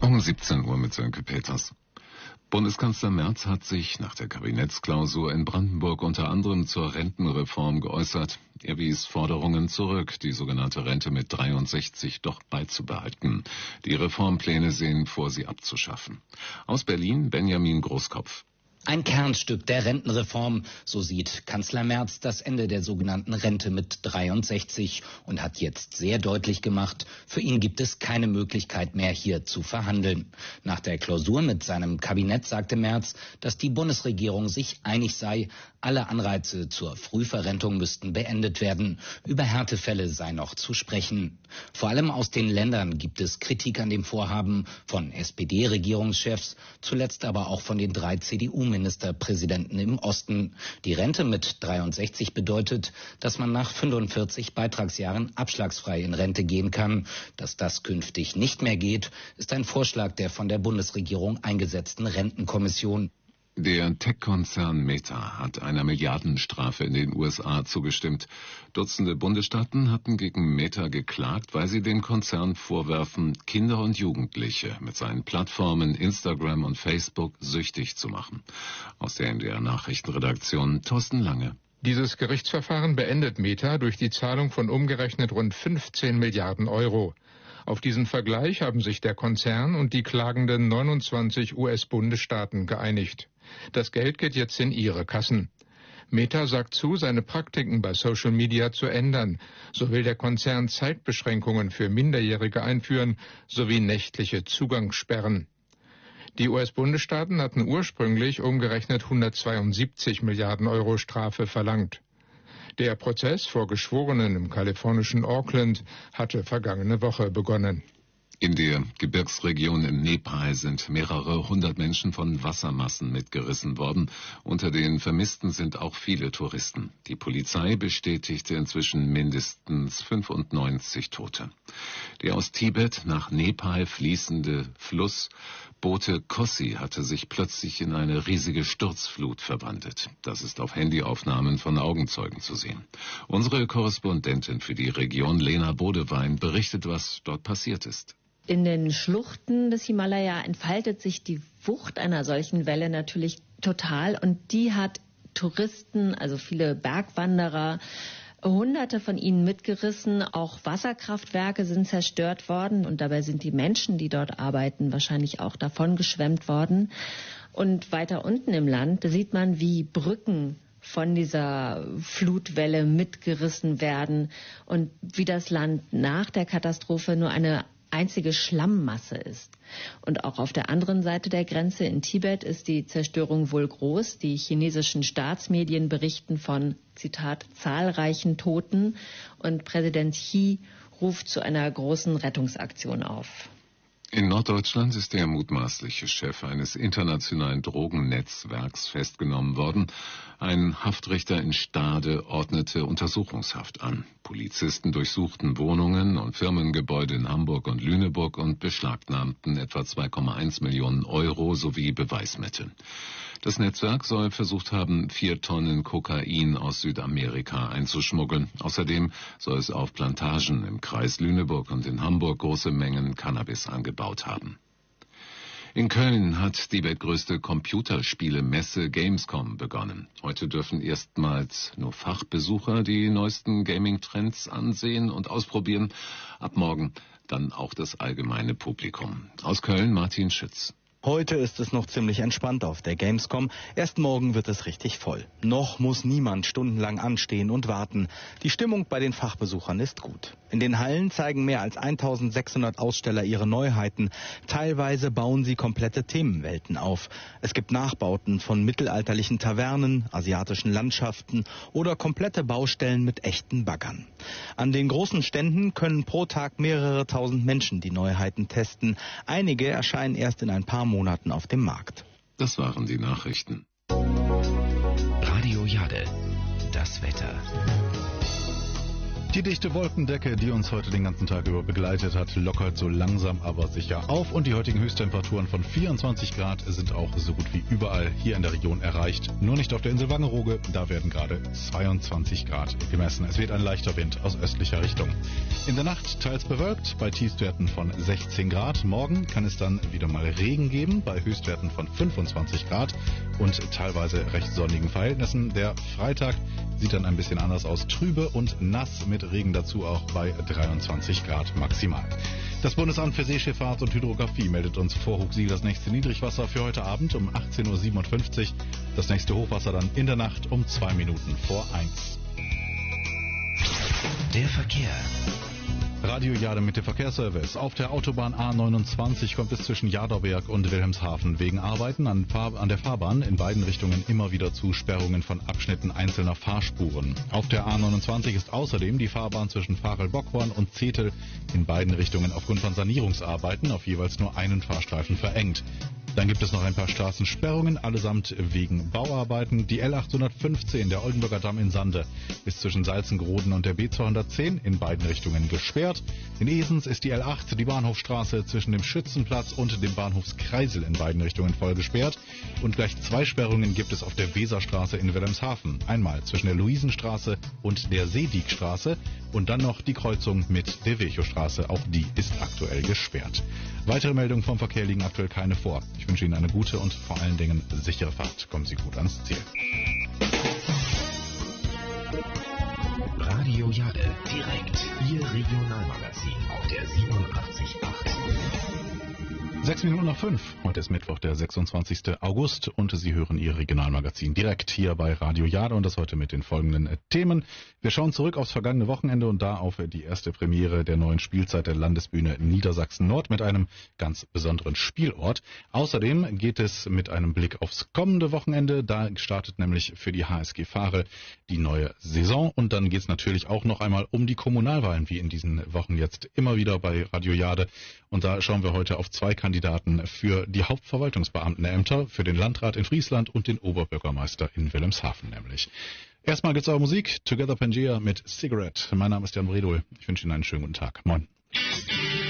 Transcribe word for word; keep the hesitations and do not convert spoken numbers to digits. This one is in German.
Um siebzehn Uhr mit Sönke Peters. Bundeskanzler Merz hat sich nach der Kabinettsklausur in Brandenburg unter anderem zur Rentenreform geäußert. Er wies Forderungen zurück, die sogenannte Rente mit dreiundsechzig doch beizubehalten. Die Reformpläne sehen vor, sie abzuschaffen. Aus Berlin Benjamin Großkopf. Ein Kernstück der Rentenreform, so sieht Kanzler Merz das Ende der sogenannten Rente mit dreiundsechzig und hat jetzt sehr deutlich gemacht, für ihn gibt es keine Möglichkeit mehr, hier zu verhandeln. Nach der Klausur mit seinem Kabinett sagte Merz, dass die Bundesregierung sich einig sei, alle Anreize zur Frühverrentung müssten beendet werden. Über Härtefälle sei noch zu sprechen. Vor allem aus den Ländern gibt es Kritik an dem Vorhaben von S P D-Regierungschefs, zuletzt aber auch von den drei C D U-Ministerpräsidenten im Osten. Die Rente mit dreiundsechzig bedeutet, dass man nach fünfundvierzig Beitragsjahren abschlagsfrei in Rente gehen kann. Dass das künftig nicht mehr geht, ist ein Vorschlag der von der Bundesregierung eingesetzten Rentenkommission. Der Tech-Konzern Meta hat einer Milliardenstrafe in den U S A zugestimmt. Dutzende Bundesstaaten hatten gegen Meta geklagt, weil sie den Konzern vorwerfen, Kinder und Jugendliche mit seinen Plattformen Instagram und Facebook süchtig zu machen. Aus der N D R-Nachrichtenredaktion Thorsten Lange. Dieses Gerichtsverfahren beendet Meta durch die Zahlung von umgerechnet rund fünfzehn Milliarden Euro. Auf diesen Vergleich haben sich der Konzern und die klagenden neunundzwanzig U S-Bundesstaaten geeinigt. Das Geld geht jetzt in ihre Kassen. Meta sagt zu, seine Praktiken bei Social Media zu ändern. So will der Konzern Zeitbeschränkungen für Minderjährige einführen, sowie nächtliche Zugangssperren. Die U S-Bundesstaaten hatten ursprünglich umgerechnet hundertzweiundsiebzig Milliarden Euro Strafe verlangt. Der Prozess vor Geschworenen im kalifornischen Auckland hatte vergangene Woche begonnen. In der Gebirgsregion in Nepal sind mehrere hundert Menschen von Wassermassen mitgerissen worden. Unter den Vermissten sind auch viele Touristen. Die Polizei bestätigte inzwischen mindestens fünfundneunzig Tote. Der aus Tibet nach Nepal fließende Fluss Bote Kossi hatte sich plötzlich in eine riesige Sturzflut verwandelt. Das ist auf Handyaufnahmen von Augenzeugen zu sehen. Unsere Korrespondentin für die Region, Lena Bodewein, berichtet, was dort passiert ist. In den Schluchten des Himalaya entfaltet sich die Wucht einer solchen Welle natürlich total und die hat Touristen, also viele Bergwanderer, Hunderte von ihnen mitgerissen. Auch Wasserkraftwerke sind zerstört worden und dabei sind die Menschen, die dort arbeiten, wahrscheinlich auch davon geschwemmt worden. Und weiter unten im Land sieht man, wie Brücken von dieser Flutwelle mitgerissen werden und wie das Land nach der Katastrophe nur eine einzige Schlammmasse ist. Und auch auf der anderen Seite der Grenze in Tibet ist die Zerstörung wohl groß. Die chinesischen Staatsmedien berichten von, Zitat, zahlreichen Toten und Präsident Xi ruft zu einer großen Rettungsaktion auf. In Norddeutschland ist der mutmaßliche Chef eines internationalen Drogennetzwerks festgenommen worden. Ein Haftrichter in Stade ordnete Untersuchungshaft an. Polizisten durchsuchten Wohnungen und Firmengebäude in Hamburg und Lüneburg und beschlagnahmten etwa zwei Komma eins Millionen Euro sowie Beweismittel. Das Netzwerk soll versucht haben, vier Tonnen Kokain aus Südamerika einzuschmuggeln. Außerdem soll es auf Plantagen im Kreis Lüneburg und in Hamburg große Mengen Cannabis angebaut haben. In Köln hat die weltgrößte Computerspielemesse Gamescom begonnen. Heute dürfen erstmals nur Fachbesucher die neuesten Gaming-Trends ansehen und ausprobieren. Ab morgen dann auch das allgemeine Publikum. Aus Köln Martin Schütz. Heute ist es noch ziemlich entspannt auf der Gamescom. Erst morgen wird es richtig voll. Noch muss niemand stundenlang anstehen und warten. Die Stimmung bei den Fachbesuchern ist gut. In den Hallen zeigen mehr als eintausendsechshundert Aussteller ihre Neuheiten. Teilweise bauen sie komplette Themenwelten auf. Es gibt Nachbauten von mittelalterlichen Tavernen, asiatischen Landschaften oder komplette Baustellen mit echten Baggern. An den großen Ständen können pro Tag mehrere tausend Menschen die Neuheiten testen. Einige erscheinen erst in ein paar Monaten auf dem Markt. Das waren die Nachrichten. Radio Jade, das Wetter. Die dichte Wolkendecke, die uns heute den ganzen Tag über begleitet hat, lockert so langsam aber sicher auf und die heutigen Höchsttemperaturen von vierundzwanzig Grad sind auch so gut wie überall hier in der Region erreicht. Nur nicht auf der Insel Wangerooge, da werden gerade zweiundzwanzig Grad gemessen. Es weht ein leichter Wind aus östlicher Richtung. In der Nacht teils bewölkt, bei Tiefstwerten von sechzehn Grad. Morgen kann es dann wieder mal Regen geben, bei Höchstwerten von fünfundzwanzig Grad und teilweise recht sonnigen Verhältnissen. Der Freitag sieht dann ein bisschen anders aus, trübe und nass mit Regen dazu auch bei dreiundzwanzig Grad maximal. Das Bundesamt für Seeschifffahrt und Hydrographie meldet uns vor Huxil das nächste Niedrigwasser für heute Abend um achtzehn Uhr siebenundfünfzig. Das nächste Hochwasser dann in der Nacht um zwei Minuten vor eins. Der Verkehr. Radio Jade mit dem Verkehrsservice. Auf der Autobahn A neunundzwanzig kommt es zwischen Jadauberg und Wilhelmshaven wegen Arbeiten an, Fahr- an der Fahrbahn in beiden Richtungen immer wieder zu Sperrungen von Abschnitten einzelner Fahrspuren. Auf der A neunundzwanzig ist außerdem die Fahrbahn zwischen Varel-Bockhorn und Zetel in beiden Richtungen aufgrund von Sanierungsarbeiten auf jeweils nur einen Fahrstreifen verengt. Dann gibt es noch ein paar Straßensperrungen, allesamt wegen Bauarbeiten. Die L achthundertfünfzehn, der Oldenburger Damm in Sande, ist zwischen Salzengroden und der B zweihundertzehn in beiden Richtungen gesperrt. In Esens ist die L acht, die Bahnhofstraße, zwischen dem Schützenplatz und dem Bahnhofskreisel in beiden Richtungen voll gesperrt. Und gleich zwei Sperrungen gibt es auf der Weserstraße in Wilhelmshaven. Einmal zwischen der Luisenstraße und der Seediekstraße und dann noch die Kreuzung mit der Virchowstraße. Auch die ist aktuell gesperrt. Weitere Meldungen vom Verkehr liegen aktuell keine vor. Ich wünsche Ihnen eine gute und vor allen Dingen sichere Fahrt. Kommen Sie gut ans Ziel. Radio Jade, direkt Ihr Regionalmagazin auf der siebenundachtzig Komma acht. Sechs Minuten nach fünf. Heute ist Mittwoch, der sechsundzwanzigster August und Sie hören Ihr Regionalmagazin direkt hier bei Radio Jade und das heute mit den folgenden äh, Themen. Wir schauen zurück aufs vergangene Wochenende und da auf äh, die erste Premiere der neuen Spielzeit der Landesbühne Niedersachsen-Nord mit einem ganz besonderen Spielort. Außerdem geht es mit einem Blick aufs kommende Wochenende. Da startet nämlich für die H S G Varel die neue Saison und dann geht es natürlich auch noch einmal um die Kommunalwahlen, wie in diesen Wochen jetzt immer wieder bei Radio Jade. Und da schauen wir heute auf zwei Kandidaten für die Hauptverwaltungsbeamtenämter, für den Landrat in Friesland und den Oberbürgermeister in Wilhelmshaven nämlich. Erstmal gibt's aber Musik, Together Pangea mit Cigarette. Mein Name ist Jan Bredol. Ich wünsche Ihnen einen schönen guten Tag. Moin.